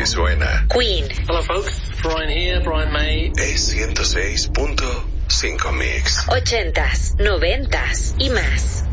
Así suena Queen. Hello folks, Brian here, Brian May. E106.5 Mix. 80s, 90s y más.